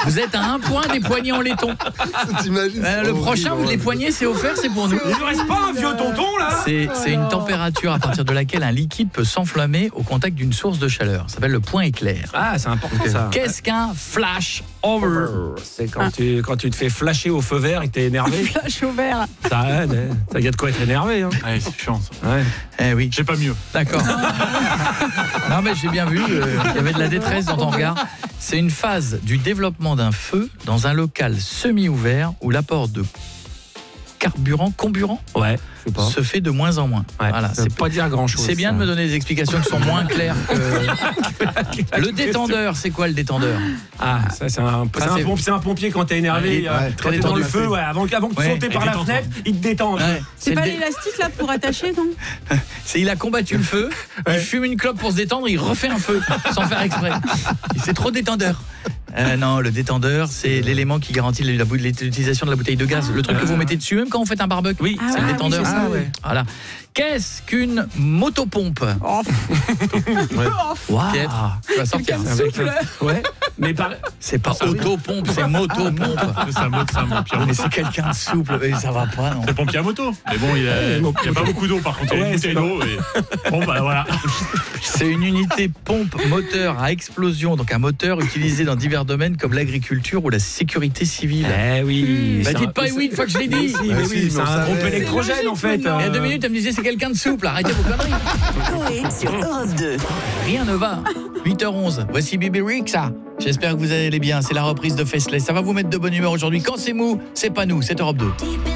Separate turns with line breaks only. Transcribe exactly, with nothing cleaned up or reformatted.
Vous êtes à un point des poignées en laiton.
T'imagines
euh, Le prochain, horrible, les poignées, c'est offert, c'est pour nous.
Il ne reste pas un vieux tonton là.
C'est c'est une température à partir de laquelle un liquide peut s'enflammer au contact d'une source de chaleur. Ça s'appelle le point éclair.
Ah, c'est important ça.
Qu'est-ce qu'un flash over?
C'est quand, ah. tu, quand tu te fais flasher au feu vert et que t'es énervé.
Flash au vert.
Ça aide, ça y a de quoi être énervé. Hein.
Ouais, c'est chiant ça.
Ouais.
Eh oui.
J'ai pas mieux.
D'accord. Non mais j'ai bien vu, euh, il y avait de la détresse dans ton regard. C'est une phase du développement d'un feu dans un local semi-ouvert où l'apport de carburant, comburant,
ouais, je sais pas,
se fait de moins en moins.
Ouais,
voilà,
c'est pas dire grand-chose.
C'est bien
ça.
de me donner des explications qui sont moins claires que... Le détendeur, c'est quoi le détendeur?
Ah, ça c'est un, c'est, un pompier, c'est un pompier quand t'es énervé, ouais, ouais, quand t'es dans le feu, ouais, avant, avant que tu sautes par la fenêtre, il te détend.
Ouais,
c'est, c'est pas dé... l'élastique là pour attacher, non?
C'est il a combattu le feu, ouais. Il fume une clope pour se détendre, il refait un feu sans faire exprès. C'est trop détendeur. Euh, non, le détendeur, c'est l'élément qui garantit l'utilisation de la bouteille de gaz. Le truc ah. que vous mettez dessus, même quand vous faites un barbecue. Oui, ah, c'est ah, le détendeur.
Oui, c'est
ah, ouais. Voilà. Qu'est-ce qu'une motopompe? Oh. Ouais. Wow. Tu vas sortir.
Ouais. Mais par...
c'est pas autopompe, c'est motopompe.
C'est un mot, c'est un mot.
Mais c'est quelqu'un de souple, mais ça va pas, non?
C'est pompier à moto. Mais bon, il y a, il y a pas beaucoup d'eau, par contre. Il y a une bouteille d'eau. Et... Bon, bah voilà.
C'est une unité pompe moteur à explosion, donc un moteur utilisé dans divers domaines comme l'agriculture ou la sécurité civile.
Eh oui.
Bah dites pas oui une fois que je l'ai dit.
Mais oui, oui, c'est un groupe électrogène en fait.
Il y a deux minutes, elle me disait c'est quelqu'un de souple. Arrêtez vos conneries.
Coé sur Europe deux.
Rien ne va. huit heures onze. Voici Bibi Rexha. J'espère que vous allez bien. C'est la reprise de Faceless. Ça va vous mettre de bonne humeur aujourd'hui. Quand c'est mou, c'est pas nous, c'est Europe deux.